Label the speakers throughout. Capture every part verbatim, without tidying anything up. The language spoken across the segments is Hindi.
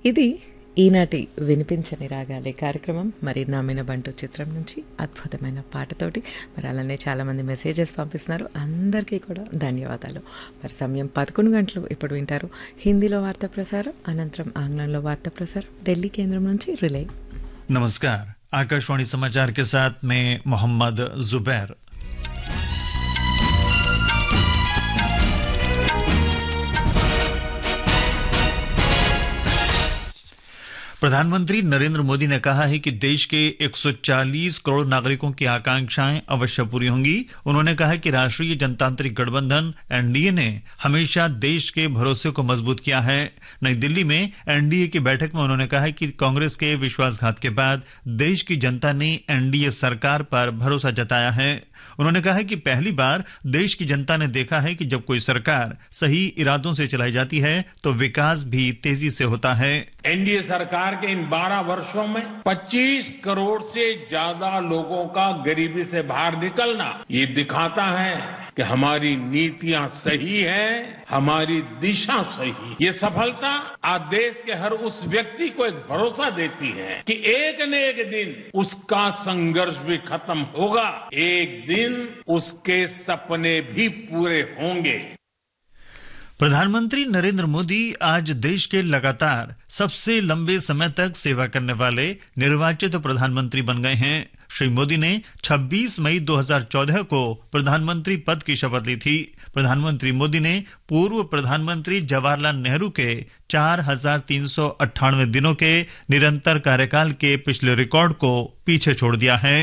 Speaker 1: ఇది ఈనాటి వినిపించని రాగాలే కార్యక్రమం. మరి నామిన బంటు చిత్రం నుంచి అద్భుతమైన పాటతోటి మరి అలానే చాలామంది మెసేజెస్ పంపిస్తున్నారు. అందరికీ కూడా ధన్యవాదాలు. మరి సమయం పదకొండు గంటలు ఇప్పుడు వింటారు హిందీలో వార్తా ప్రసారం, అనంతరం ఆంగ్లంలో వార్తా ప్రసారం ఢిల్లీ కేంద్రం నుంచి రిలే.
Speaker 2: नमस्कार, आकाशवाणी समाचार के साथ मैं मोहम्मद जुबैर। प्रधानमंत्री नरेंद्र मोदी ने कहा है कि देश के एक सौ चालीस करोड़ नागरिकों की आकांक्षाएं अवश्य पूरी होंगी। उन्होंने कहा कि राष्ट्रीय जनतांत्रिक गठबंधन एनडीए ने हमेशा देश के भरोसे को मजबूत किया है। नई दिल्ली में एनडीए की बैठक में उन्होंने कहा कि कांग्रेस के विश्वासघात के बाद देश की जनता ने एनडीए सरकार पर भरोसा जताया है। उन्होंने कहा कि पहली बार देश की जनता ने देखा है कि जब कोई सरकार सही इरादों से चलाई जाती है तो विकास भी तेजी से होता है।
Speaker 3: एनडीए सरकार के इन बारह वर्षों में पच्चीस करोड़ से ज्यादा लोगों का गरीबी से बाहर निकलना ये दिखाता है कि हमारी नीतियां सही है, हमारी दिशा सही। ये सफलता आज देश के हर उस व्यक्ति को एक भरोसा देती है कि एक न एक दिन उसका संघर्ष भी खत्म होगा, एक दिन उसके सपने भी पूरे होंगे।
Speaker 2: प्रधानमंत्री नरेंद्र मोदी आज देश के लगातार सबसे लंबे समय तक सेवा करने वाले निर्वाचित प्रधानमंत्री बन गए हैं। श्री मोदी ने छब्बीस मई दो हज़ार चौदह को प्रधानमंत्री पद की शपथ ली थी। प्रधानमंत्री मोदी ने पूर्व प्रधानमंत्री जवाहरलाल नेहरू के चार हजार तीन सौ अट्ठानवे दिनों के निरंतर कार्यकाल के पिछले रिकॉर्ड को पीछे छोड़ दिया है।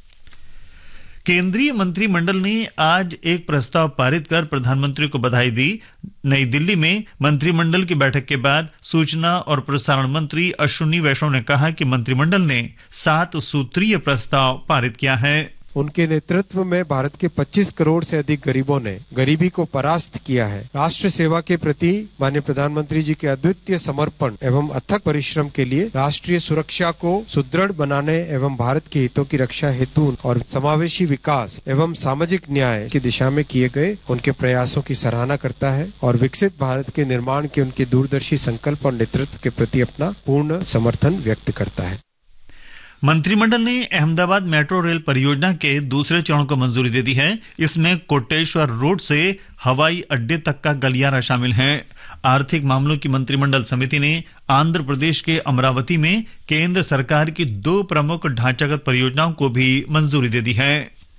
Speaker 2: केंद्रीय मंत्रिमंडल ने आज एक प्रस्ताव पारित कर प्रधानमंत्री को बधाई दी। नई दिल्ली में मंत्रिमंडल की बैठक के बाद सूचना और प्रसारण मंत्री अश्विनी वैष्णव ने कहा कि मंत्रिमंडल ने सात सूत्रीय प्रस्ताव पारित किया है।
Speaker 4: उनके नेतृत्व में भारत के पच्चीस करोड़ से अधिक गरीबों ने गरीबी को परास्त किया है। राष्ट्र सेवा के प्रति माननीय प्रधानमंत्री जी के अद्वितीय समर्पण एवं अथक परिश्रम के लिए राष्ट्रीय सुरक्षा को सुदृढ़ बनाने एवं भारत के हितों की रक्षा हेतु और समावेशी विकास एवं सामाजिक न्याय की दिशा में किए गए उनके प्रयासों की सराहना करता है और विकसित भारत के निर्माण के उनके दूरदर्शी संकल्प और नेतृत्व के प्रति अपना पूर्ण समर्थन व्यक्त करता है।
Speaker 2: मंत्रिमंडल ने अहमदाबाद मेट्रो रेल परियोजना के दूसरे चरण को मंजूरी दे दी है। इसमें कोटेश्वर रोड से हवाई अड्डे तक का गलियारा शामिल है। आर्थिक मामलों की मंत्रिमंडल समिति ने आंध्र प्रदेश के अमरावती में केंद्र सरकार की दो प्रमुख ढांचागत परियोजनाओं को भी मंजूरी दे दी है।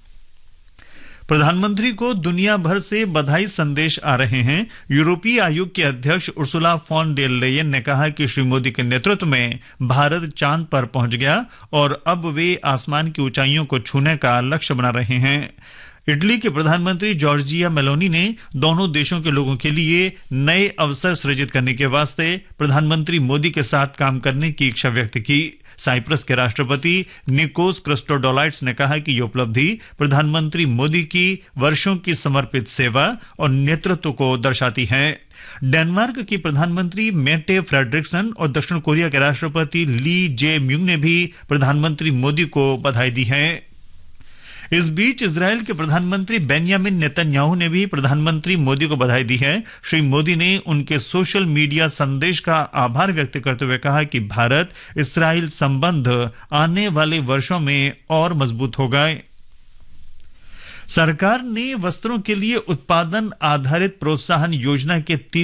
Speaker 2: प्रधानमंत्री को दुनिया भर से बधाई संदेश आ रहे हैं। यूरोपीय आयोग के अध्यक्ष उर्सुला फॉन डेर लेयन ने कहा कि श्री मोदी के नेतृत्व में भारत चांद पर पहुंच गया और अब वे आसमान की ऊंचाइयों को छूने का लक्ष्य बना रहे हैं। इटली के प्रधानमंत्री जॉर्जिया मेलोनी ने दोनों देशों के लोगों के लिए नए अवसर सृजित करने के वास्ते प्रधानमंत्री मोदी के साथ काम करने की इच्छा व्यक्त की। साइप्रस के राष्ट्रपति निकोस क्रिस्टोडोलाइट्स ने कहा कि ये उपलब्धि प्रधानमंत्री मोदी की वर्षों की समर्पित सेवा और नेतृत्व को दर्शाती है। डेनमार्क की प्रधानमंत्री मेटे फ्रेडरिक्सन और दक्षिण कोरिया के राष्ट्रपति ली जे म्यूंग ने भी प्रधानमंत्री मोदी को बधाई दी है। इस बीच इजराइल के प्रधानमंत्री बेंयामिन नेतन्याहू ने भी प्रधानमंत्री मोदी को बधाई दी है। श्री मोदी ने उनके सोशल मीडिया संदेश का आभार व्यक्त करते हुए कहा कि भारत इस्राइल संबंध आने वाले वर्षों में और मजबूत होगा। सरकार ने वस्त्रों के लिए उत्पादन आधारित प्रोत्साहन योजना के